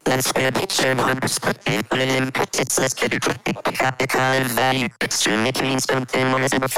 Let's get a picture of one perspective. Put it in practice, let's get it right. I got the kind of value. Extremely means something more than a